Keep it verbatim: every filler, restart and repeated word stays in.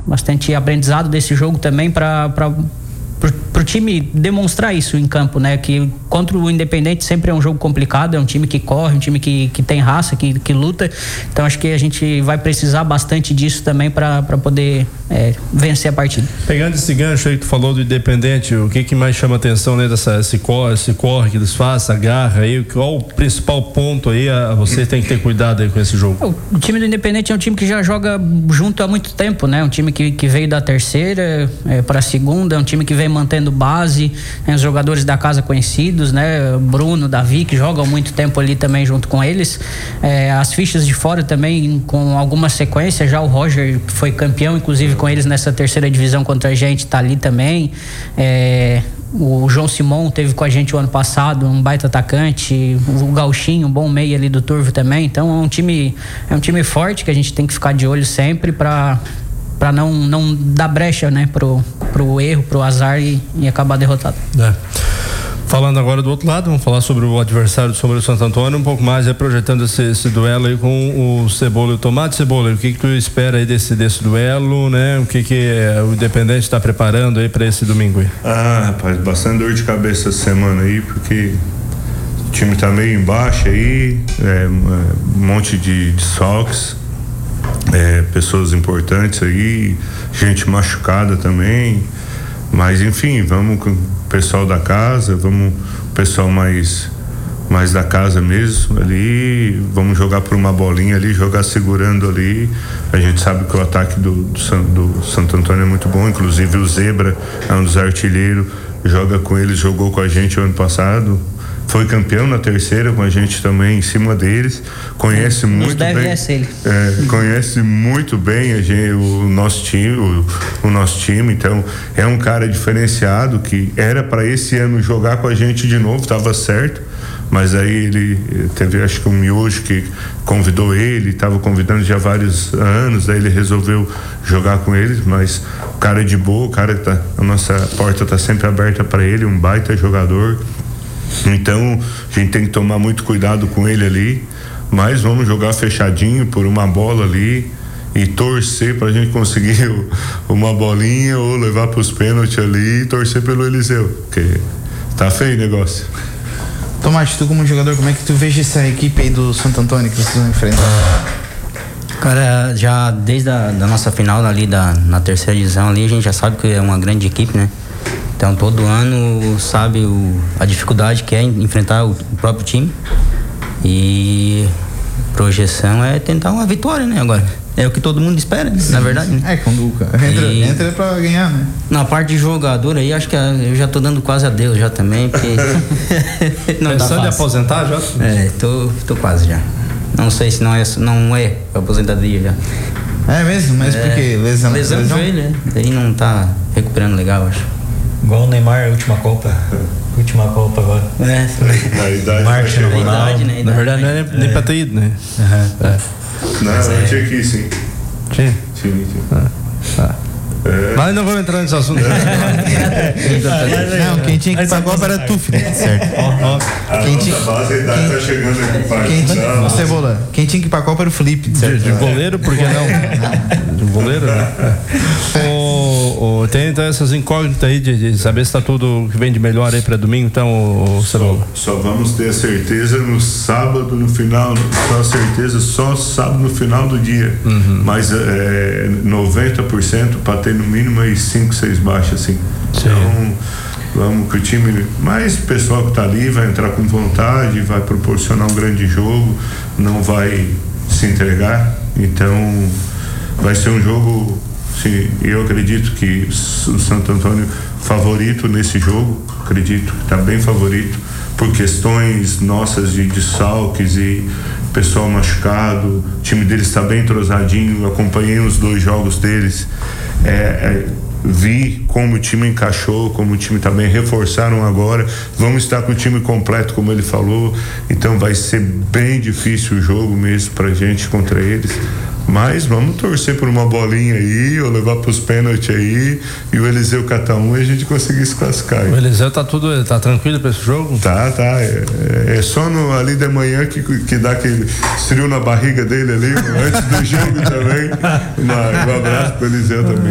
bastante aprendizado desse jogo também para para o time demonstrar isso em campo, né? Que contra o Independente sempre é um jogo complicado, é um time que corre, um time que, que tem raça, que, que luta. Então acho que a gente vai precisar bastante disso também para poder é, vencer a partida. Pegando esse gancho aí que tu falou do Independente, o que que mais chama atenção, né, dessa, esse corre, esse corre que eles fazem, a garra aí, qual o principal ponto aí, a, você tem que ter cuidado aí com esse jogo? O time do Independente é um time que já joga junto há muito tempo, né? Um time que, que veio da terceira é, para a segunda, é um time que vem mantendo base, né? Os jogadores da casa conhecidos, né? Bruno, Davi, que jogam muito tempo ali também junto com eles, é, as fichas de fora também com alguma sequência, já o Roger que foi campeão inclusive com eles nessa terceira divisão contra a gente, tá ali também, é, o João Simão teve com a gente o ano passado, um baita atacante, o Gauchinho, um bom meio ali do Turvo também. Então é um time é um time forte que a gente tem que ficar de olho sempre para para não não dar brecha, né, pro pro erro, pro azar e, e acabar derrotado. É. Falando agora do outro lado, vamos falar sobre o adversário do Sombrio Santo Antônio, um pouco mais, é projetando esse, esse duelo aí com o Cebola e o Tomate. Cebola, o que que tu espera aí desse, desse duelo, né? O que que é, o Independente está preparando aí para esse domingo aí? Ah, rapaz, bastante dor de cabeça essa semana aí, porque o time tá meio embaixo aí, é, um monte de desfalques, é, pessoas importantes aí, gente machucada também, mas enfim, vamos com pessoal da casa, vamos pessoal mais mais da casa mesmo ali, vamos jogar por uma bolinha ali, jogar segurando ali. A gente sabe que o ataque do, do, do Santo Antônio é muito bom, inclusive o Zebra é um dos artilheiros, joga com eles, jogou com a gente o ano passado, foi campeão na terceira com a gente também, em cima deles, conhece Nos muito deve bem, essa ele. é, conhece muito bem a gente, o nosso time, o, o nosso time, então é um cara diferenciado que era para esse ano jogar com a gente de novo, estava certo, mas aí ele teve, acho que um miojo que convidou ele, estava convidando já há vários anos, daí ele resolveu jogar com eles, mas o cara é de boa, o cara tá, a nossa porta está sempre aberta para ele, um baita jogador. Então a gente tem que tomar muito cuidado com ele ali, mas vamos jogar fechadinho por uma bola ali e torcer pra gente conseguir uma bolinha ou levar pros pênaltis ali e torcer pelo Eliseu, porque tá feio o negócio. Tomás, tu como jogador, como é que tu vês essa equipe aí do Santo Antônio que vocês vão enfrentar? Cara, já desde a da nossa final ali da, na terceira divisão ali, a gente já sabe que é uma grande equipe, né? Então todo ano sabe o, a dificuldade que é enfrentar o, o próprio time, e projeção é tentar uma vitória, né? Agora é o que todo mundo espera, né? Na verdade, né? É, quando o cara entra, e entra pra ganhar, né? Na parte de jogador aí, acho que eu já tô dando quase adeus já também, porque não tá Pensando fácil. em aposentar já? É, tô, tô quase já. Não sei se não é, não é aposentadoria já. É mesmo? Mas é, por quê? Lesão? Lesão de joelho, né? Daí não tá recuperando legal, acho. Igual o Neymar, última Copa. Última Copa agora. É, Na idade, Marcha vai no chegar. na idade, né? Na verdade não é nem, nem pra ter ido, né? Uhum. É. Não, eu tinha que ir sim. Tinha? Tinha, tinha. Ah. É. Mas não vamos entrar nesse assunto. Não, quem tinha que ir pra Copa era tu, Felipe, certo? A Quem nossa tinha- base, a idade tá chegando aqui, pai. Quem tinha, Não, o Cebola, quem tinha que ir pra Copa era o Felipe, De, certo? de goleiro, por que não? De goleiro, né? O, o, tem então essas incógnitas aí de, de saber se tá tudo que vem de melhor aí pra domingo, então, o, o Cebola. Só vamos ter a certeza no sábado, no final, só a certeza só sábado no final do dia. Uhum. Mas é, noventa por cento para ter no mínimo aí cinco, seis baixas, assim. Sim. Então, vamos que o time, mas o pessoal que tá ali vai entrar com vontade, vai proporcionar um grande jogo, não vai se entregar. Então, vai ser um jogo, sim, eu acredito que o Santo Antônio favorito nesse jogo, acredito que tá bem favorito, por questões nossas de desfalques e pessoal machucado, o time deles está bem entrosadinho, acompanhei os dois jogos deles, é, é, vi como o time encaixou, como o time também reforçaram agora, vamos estar com o time completo, como ele falou, então vai ser bem difícil o jogo mesmo pra gente contra eles, mas vamos torcer por uma bolinha aí, ou levar pros pênaltis aí, e o Eliseu catar um e a gente conseguir se classificar. O Eliseu tá tudo, tá tranquilo pra esse jogo? Tá, tá, é, é só no, ali de manhã que, que dá aquele frio na barriga dele ali, antes do jogo também, uma, um abraço pro Eliseu também.